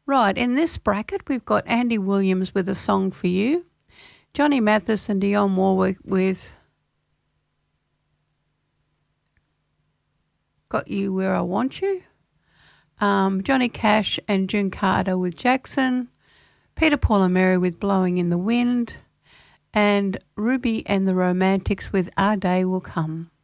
Right, in this bracket we've got Andy Williams with A Song for You, Johnny Mathis and Dionne Warwick with Got You Where I Want You, Johnny Cash and June Carter with Jackson, Peter, Paul and Mary with Blowing in the Wind, and Ruby and the Romantics with Our Day Will Come.